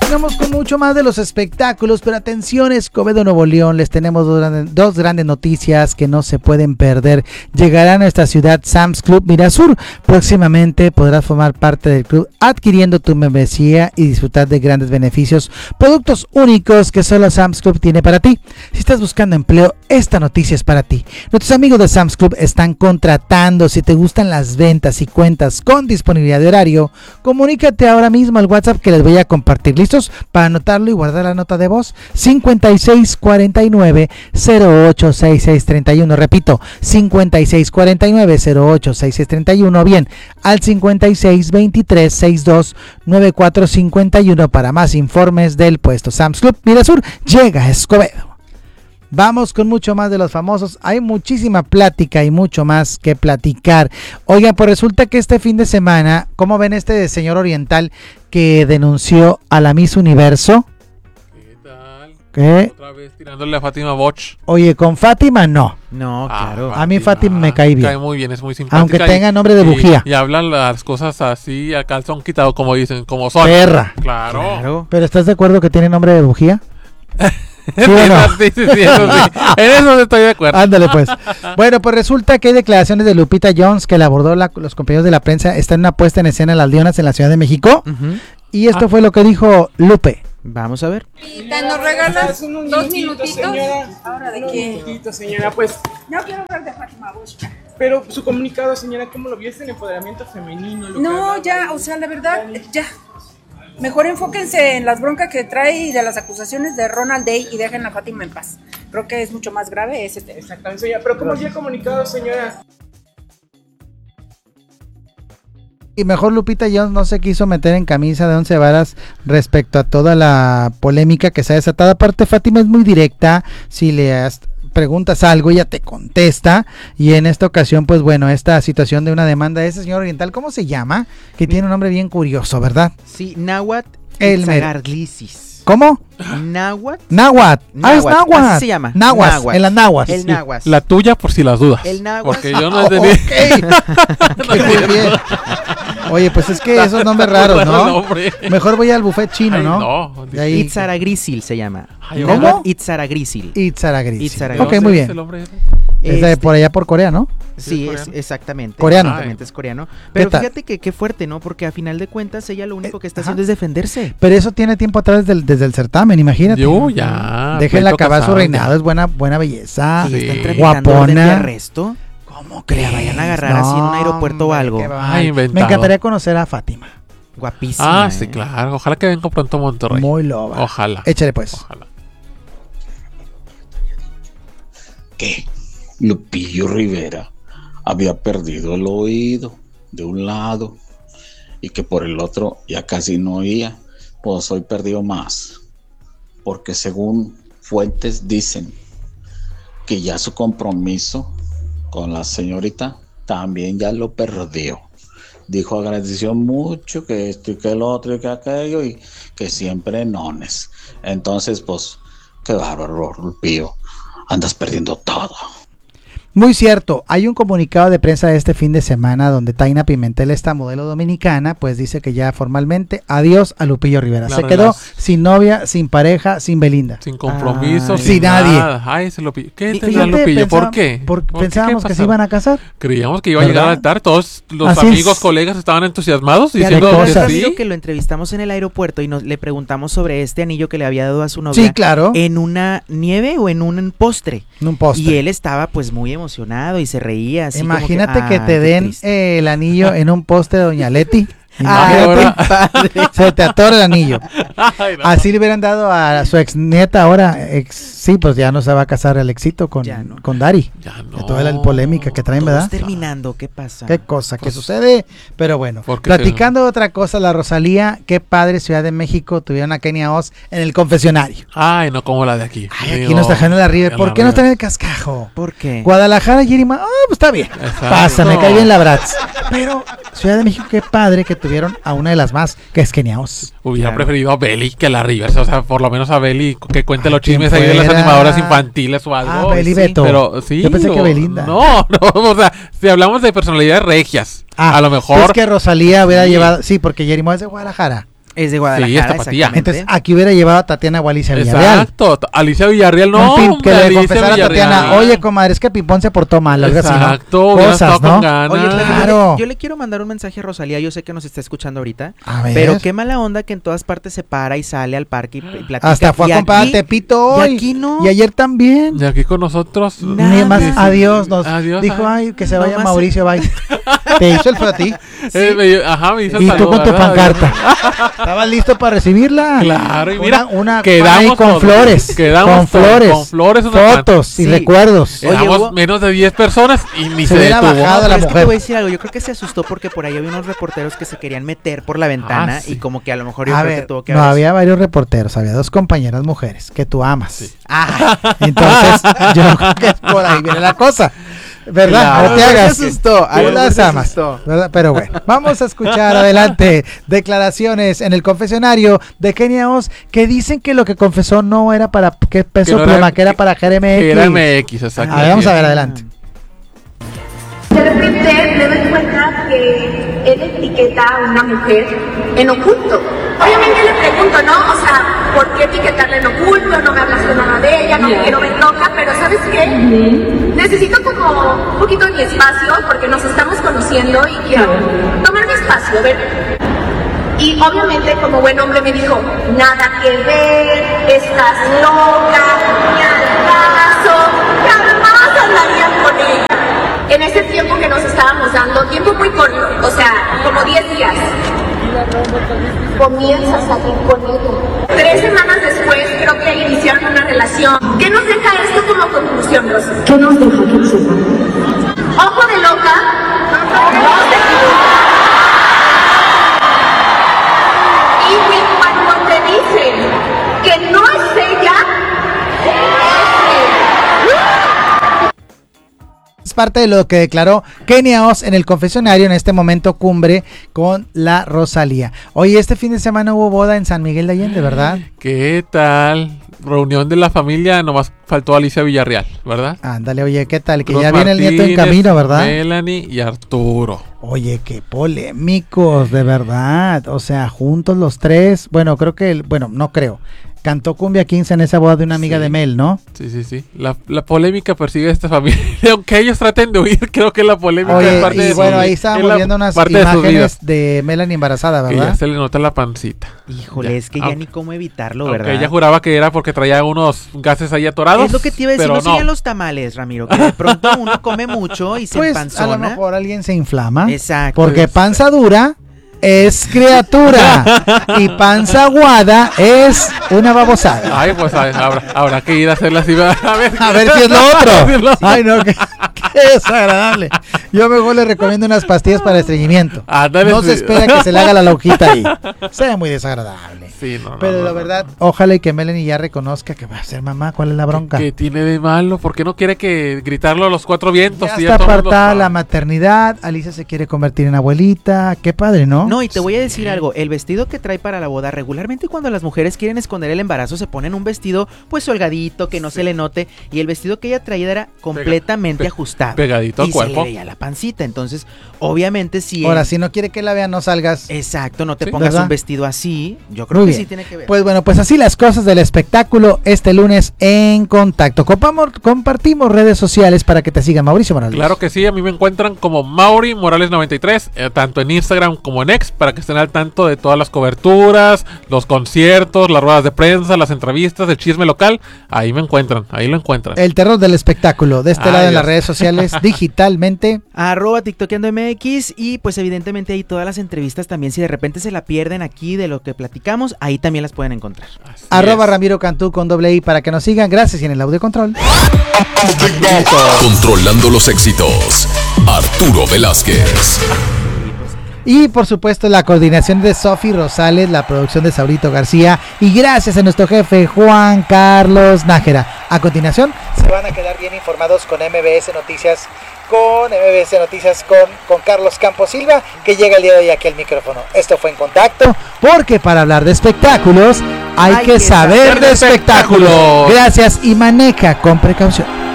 Continuamos con mucho más de los espectáculos, pero atención, Escobedo, Nuevo León, les tenemos dos grandes noticias que no se pueden perder. Llegará a nuestra ciudad Sam's Club Mirasur. Próximamente podrás formar parte del club adquiriendo tu membresía y disfrutar de grandes beneficios, productos únicos que solo Sam's Club tiene para ti. Si estás buscando empleo, esta noticia es para ti. Nuestros amigos de Sam's Club están contratando. Si te gustan las ventas y cuentas con disponibilidad de horario, comunícate ahora mismo al WhatsApp que les voy a compartir. ¿Listos? Para anotarlo y guardar la nota de voz. 5649-086631. Repito, 5649-086631. Bien, al 5623-629451 para más informes del puesto. Sam's Club Mirasur llega a Escobedo. Vamos con mucho más de los famosos. Hay muchísima plática y mucho más que platicar. Oigan, pues resulta que este fin de semana, ¿cómo ven este señor oriental que denunció a la Miss Universo? ¿Qué tal? ¿Qué? Otra vez tirándole a Fátima Boch. Oye, con Fátima no. No, claro. A mí Fátima me cae bien. Cae muy bien, es muy simpática. Aunque tenga nombre de bujía. Y hablan las cosas así a calzón quitado, como dicen, como son. Perra. Claro. ¿Pero estás de acuerdo que tiene nombre de bujía? ¿Sí o no? Sí, eso sí. En eso estoy de acuerdo. Ándale pues. Bueno, pues resulta que hay declaraciones de Lupita Jones que la abordó los compañeros de la prensa. Está en una puesta en escena en Las Leonas en la Ciudad de México. Y esto fue lo que dijo Lupe. Vamos a ver. ¿Nos regalas 2 minutitos? Señora. ¿Ahora de Unos qué? minutitos, señora, pues. No quiero hablar de Fátima Bosch. Pero su comunicado, señora, ¿cómo lo vio? Es el empoderamiento femenino. Lo que No, hablaba ya, ahí. o sea, la verdad, ya. Mejor enfóquense en las broncas que trae y de las acusaciones de Ronald Day y dejen a Fátima en paz. Creo que es mucho más grave ese tema. Exactamente, señora. Pero ¿cómo vio el comunicado, señora? Y mejor Lupita Jones no se quiso meter en camisa de 11 varas respecto a toda la polémica que se ha desatado. Aparte, Fátima es muy directa. Si le preguntas algo, ella te contesta. Y en esta ocasión, pues bueno, esta situación de una demanda de ese señor oriental, ¿cómo se llama? Que tiene un nombre bien curioso, ¿verdad? Sí, Náhuatl Elmer. Itzarglisis. ¿Cómo? Náhuatl. Náhuatl. Ah, es Náhuatl. náhuatl. Así se llama. Náhuatl. Náhuatl. En las náhuatl. El náhuatl. La tuya por si las dudas. El náhuatl. Porque yo no entendí. Ok. Muy bien. Oye, pues es que esos nombres raros, ¿no? Mejor voy al buffet chino, ¿no? No. De ahí. Itzaragrisil se llama. Ay, ¿cómo? Náhuatl Itzaragrisil. Itzaragris. Itzaragris. Ok, muy bien. Es de por allá por Corea, ¿no? Sí, ¿Es exactamente. Coreano. Exactamente, es coreano. Pero tal? fíjate que qué fuerte, ¿no? Porque a final de cuentas ella lo único que está ajá. haciendo es defenderse. Pero eso tiene tiempo atrás desde el certamen, imagínate. Yo ya. Déjenla pleito acabar su casado, reinado, ya. es buena belleza. Sí, sí. están tramitando orden de Guapona. arresto. ¿Cómo Que la vayan a agarrar así en un aeropuerto o algo. qué mal. Ay, inventado. Me encantaría conocer a Fátima. Guapísima. Ah, sí, claro. Ojalá que venga pronto a Monterrey. Muy loba. Ojalá. Échale pues. Ojalá. Que Lupillo Rivera había perdido el oído de un lado y que por el otro ya casi no oía. Pues hoy perdió más, porque según fuentes dicen que ya su compromiso con la señorita también ya lo perdió. Dijo, agradeció mucho que esto y que el otro y que aquello y que siempre nones. Entonces, pues, qué bárbaro, Lupillo. Andas perdiendo todo. Muy cierto, hay un comunicado de prensa de este fin de semana donde Taina Pimentel, esta modelo dominicana, pues dice que ya formalmente adiós a Lupillo Rivera. La Se quedó relación. sin novia, sin pareja, sin Belinda. Sin compromiso, Ay. sin Sin nadie. nada. Ay, se lo pilló. ¿Qué Y te Fíjate, Lupillo? ¿Por pensaba- qué? Porque ¿Por qué? pensábamos ¿Qué que se pasó? iban a casar. Creíamos que iba a llegar ¿Verdad? al altar. Todos los Así amigos, es. colegas estaban entusiasmados ¿Te diciendo cosa. que acuerdas, sí. amigo, que lo entrevistamos en el aeropuerto y le preguntamos sobre este anillo que le había dado a su novia? Sí, claro. ¿En una nieve o en un postre? En un postre. Y él estaba pues muy emocionado y se reía así como Imagínate que, "Ah, te qué den triste". el anillo en un poste de Doña Leti. Ah, Imagínate, qué padre. se te atora el anillo. Ay, no. Así le hubieran dado a su ex nieta ahora. Sí, pues ya no se va a casar el éxito Ya no. con Dari. Ya no. De toda la polémica que traen, Todos ¿verdad? terminando, ¿qué pasa? Qué cosa que Pues, sucede. Pero bueno, porque platicando de otra cosa, la Rosalía, qué padre, Ciudad de México, tuvieron a Kenia Oz en el confesionario. Ay, no como la de aquí. Ay, aquí Digo, nos trajeron en la River. en ¿Por la qué no River. están en el cascajo? ¿Por qué? Guadalajara, Yerima, pues está bien. Exacto. Pasa, me cae bien la Bratz. Pero Ciudad de México, qué padre que tuvieron a una de las más, que es Kenia Oz. Hubiera Claro. preferido a Beli que a la Rivers. O sea, por lo menos a Beli que cuente Ay, los ¿quién chismes ahí de las fuera? animadoras infantiles o algo. Ah, Beli Sí, Beto. Pero sí. Yo pensé que o- Belinda. No, o sea, si hablamos de personalidades regias, a lo mejor. Es que Rosalía hubiera Sí. llevado, sí, porque Yerima es de Guadalajara. Es de Guadalajara, Sí, es tapatía. exactamente. Entonces, aquí hubiera llevado a Tatiana o Alicia Villarreal. Exacto. Alicia Villarreal, no. Que le Alicia confesara a Tatiana, Villarreal. oye, comadre, es que Pimpón se portó mal, algo así, ¿no? Exacto, hubiera Cosas, estado ¿no? con ganas. Oye, Claro. yo le quiero mandar un mensaje a Rosalía, yo sé que nos está escuchando ahorita, A ver. pero qué mala onda que en todas partes se para y sale al parque y platica. Hasta fue Y a comprar aquí- Tepito hoy. Y aquí no. Y ayer también. Y aquí con nosotros. Nada. Ni más, Sí, sí. adiós. Nos Adiós, dijo, ay, que se vaya Nomás Mauricio, bye. Te hizo el feo a ti. Ajá, me hizo el Y tú saludo, con tu ¿verdad? pancarta. ¿Estabas listo para recibirla? Claro, y mira, una quedamos ahí con todos, flores. quedamos con todos, flores. con flores, una Fotos y Sí. recuerdos. Oye, Éramos hubo- menos de 10 personas y ni Se se hubiera detuvo. bajado Pero la es que mujer. te voy a decir algo, yo creo que se asustó porque por ahí había unos reporteros que se querían meter por la ventana sí. y como que a lo mejor yo A creo que ver, tuvo que no haber- había varios reporteros, había 2 compañeras mujeres que tú amas. Ah, Entonces, yo creo que por ahí viene la cosa. ¿Verdad? Claro. No te A lo mejor hagas. se asustó, a Tú lo las mejor se amas, asustó. ¿verdad? Pero bueno, vamos a escuchar adelante declaraciones en el confesionario de Kenia Oz que dicen que lo que confesó no era para que peso no era- pluma, que era para Jeremy Que era X. MX, exacto. A ver, vamos a ver adelante. De repente me doy cuenta que él etiqueta a una mujer en oculto. Obviamente le pregunto, ¿no? O sea, ¿por qué etiquetarla en oculto? No me hablas con nada de ella, no me quiero ver loca, pero ¿sabes qué? Necesito como un poquito de mi espacio porque nos estamos conociendo y quiero tomar mi espacio, ver. Y obviamente como buen hombre me dijo, nada que ver, estás loca, ni al caso, jamás andaría con ella. En ese tiempo que nos estábamos dando, tiempo muy corto, o sea, como 10 días, comienza a salir con ella. 3 semanas después creo que iniciaron una relación. ¿Qué nos deja esto como conclusión, Rosa? ¿Qué nos deja? ¿Qué nos deja? Ojo de loca, no se equivoca. Y que cuando te dicen que no es ella, es él. Es parte de lo que declaró Kenia Oz en el confesionario en este momento cumbre con la Rosalía. Oye, este fin de semana hubo boda en San Miguel de Allende, ¿verdad? ¿Qué tal? Reunión de la familia, nomás faltó Alicia Villarreal, ¿verdad? Ándale, oye, ¿qué tal? Que Cruz ya viene el nieto en Martínez, camino, ¿verdad? Melanie y Arturo. Oye, qué polémicos, de verdad. O sea, juntos los 3. Bueno, creo que, no creo. Cantó Cumbia 15 en esa boda de una amiga Sí. de Mel, ¿no? Sí. La polémica persigue a esta familia. Aunque ellos traten de huir, creo que la polémica Oye, es parte y de su bueno, vida. ahí Es estábamos la viendo unas parte de sus imágenes vidas. de Melanie embarazada, Que ya ¿verdad? se le nota la pancita. híjole, Ya. es que ya Aunque- ni cómo evitarlo, Aunque ¿verdad? ella juraba que era porque traía unos gases ahí atorados. Es lo que te iba a decir, pero no serían los tamales, Ramiro, que de pronto uno come mucho y se Pues a lo empanzona. mejor alguien se inflama. Exacto. Porque panza dura es criatura y panza aguada es una babosada. Ay, pues habrá que ir a hacerla así. A ver si es lo otro. Ay, no, qué desagradable. Yo mejor le recomiendo unas pastillas para estreñimiento. Ándale, No se sí. espera que se le haga la lonjita ahí. Sea muy desagradable. Sí, no, Pero la verdad, ojalá y que Melanie ya reconozca que va a ser mamá. ¿Cuál es la bronca? ¿Qué tiene de malo? ¿Por qué no quiere que gritarlo a los 4 vientos? Ya Si está todo el mundo apartada sabe? la maternidad. Alicia se quiere convertir en abuelita. Qué padre, ¿no? No, y te voy a decir algo, el vestido que trae para la boda, regularmente cuando las mujeres quieren esconder el embarazo se ponen un vestido pues holgadito, que no se le note, y el vestido que ella traía era completamente ajustado. pegadito al y cuerpo. se le veía la pancita, entonces obviamente si Ahora, si no quiere que la vean, no salgas. exacto, no te Sí, pongas ¿verdad? un vestido así, yo creo Muy que bien. sí tiene que ver. Pues bueno, pues así las cosas del espectáculo este lunes en Contacto. Compartimos redes sociales para que te sigan, Mauricio Morales. Claro que sí, a mí me encuentran como Mauri Morales 93, tanto en Instagram como en X, para que estén al tanto de todas las coberturas, los conciertos, las ruedas de prensa, las entrevistas, el chisme local. Ahí me encuentran, ahí lo encuentran. El terror del espectáculo, de este Ay, lado en Dios. las redes sociales, digitalmente. @tiktokeando MX y pues evidentemente ahí todas las entrevistas también, si de repente se la pierden aquí de lo que platicamos, ahí también las pueden encontrar. Así @ es. Ramiro Cantú con ¡I para que nos sigan. Gracias y en el audio control. Controlando los éxitos. Arturo Velázquez. Y por supuesto la coordinación de Sofi Rosales, la producción de Saurito García y gracias a nuestro jefe Juan Carlos Nájera. A continuación se van a quedar bien informados con MBS Noticias, con Carlos Campos Silva, que llega el día de hoy aquí al micrófono. Esto fue En Contacto, porque para hablar de espectáculos hay que saber de espectáculos. Gracias y maneja con precaución.